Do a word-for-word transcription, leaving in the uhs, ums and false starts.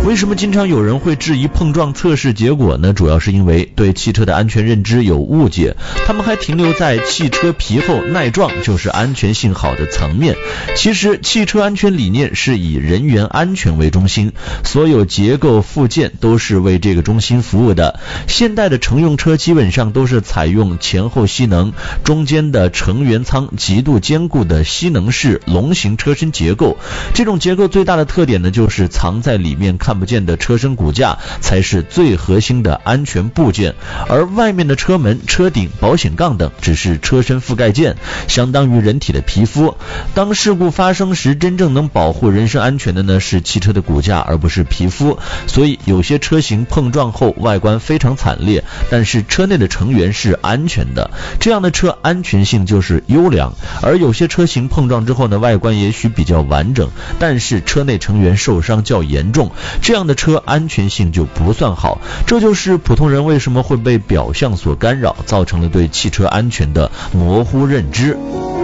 为什么经常有人会质疑碰撞测试结果呢？主要是因为对汽车的安全认知有误解，他们还停留在汽车皮厚耐撞就是安全性好的层面。其实汽车安全理念是以人员安全为中心，所有结构附件都是为这个中心服务的。现代的乘用车基本上都是采用前后吸能，中间的乘员舱极度坚固的吸能式龙形车身结构。这种结构最大的特点呢，就是藏在里面看不见的车身骨架才是最核心的安全部件，而外面的车门、车顶、保险杠等只是车身覆盖件，相当于人体的皮肤。当事故发生时，真正能保护人身安全的呢是汽车的骨架，而不是皮肤。所以有些车型碰撞后外观非常惨烈，但是车内的成员是安全的，这样的车安全性就是优良。而有些车型碰撞之后呢，外观也许比较完整，但是车内成员受伤较严重，这样的车安全性就不算好。这就是普通人为什么会被表象所干扰，造成了对汽车安全的模糊认知。